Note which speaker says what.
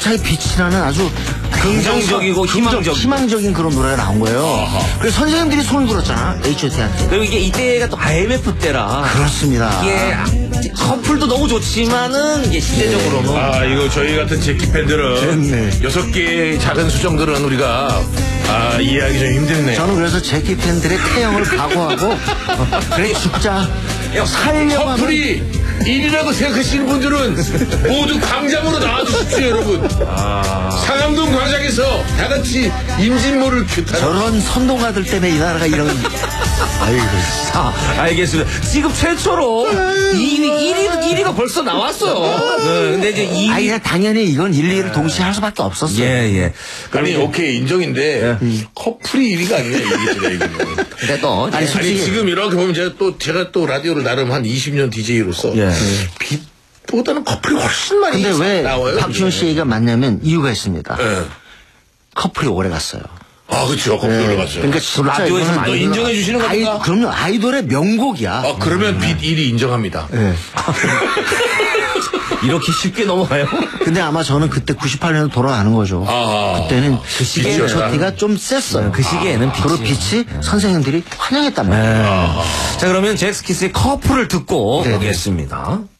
Speaker 1: 갑자기 빛이라는 아주
Speaker 2: 긍정적이고
Speaker 1: 희망적인 그런 노래가 나온 거예요. 그래서 선생님들이 손을 들었잖아, H.O.T한테.
Speaker 2: 그리고 이게 이때가 또 IMF 때라.
Speaker 1: 그렇습니다.
Speaker 2: 이게 커플도 너무 좋지만은 이게 시대적으로는.
Speaker 3: 아, 이거 저희 같은 제키 팬들은 6개의 작은 수정들은 우리가 이해하기 좀 힘드네요.
Speaker 1: 저는 그래서 제키 팬들의 태형을 각오하고 그래 죽자. 살려면
Speaker 3: 커플이 1이라고 생각하시는 분들은 모두 광장으로 나와주십시오, 여러분. 상암동 광장에서 다 같이 임진모를 규탄.
Speaker 1: 저런 선동가들 때문에 이 나라가 이런. 아이고.
Speaker 2: 알겠습니다. 지금 최초로 1위가 벌써 나왔어요. 네, 근데 이제 2위.
Speaker 1: 아니, 그냥 당연히 이건 1, 2위를 동시에 할 수밖에 없었어요.
Speaker 2: 예.
Speaker 3: 아니, 오케이, 인정인데, 커플이 1위가 아니냐, 이게 이거는.
Speaker 2: 근데 또.
Speaker 1: 아니, 솔직히.
Speaker 3: 지금 이렇게 보면 제가 또 라디오를 나름 한 20년 DJ로서. 빛보다는 커플이 훨씬 많이
Speaker 1: 근데 왜
Speaker 3: 나와요.
Speaker 1: 박지원 씨 얘기가 맞냐면 이유가 있습니다.
Speaker 3: 예.
Speaker 1: 커플이 오래 갔어요.
Speaker 3: 아, 그렇죠. 커플이 올라갔죠.
Speaker 1: 그러니까 진짜
Speaker 2: 라디오에서
Speaker 1: 이거는
Speaker 2: 많이
Speaker 3: 인정해 주시는 겁니까?
Speaker 1: 그럼요. 아이돌의 명곡이야.
Speaker 3: 그러면 빛 1위 인정합니다.
Speaker 2: 이렇게 쉽게 넘어가요?
Speaker 1: 근데 아마 저는 그때 98년으로 돌아가는 거죠. 그때는 H.O.T가 좀 셌어요.
Speaker 2: 그 시기에는
Speaker 1: 그리고 빛이 선생님들이 환영했단 말이에요.
Speaker 2: 자, 그러면 잭스키스의 커플을 듣고 오겠습니다.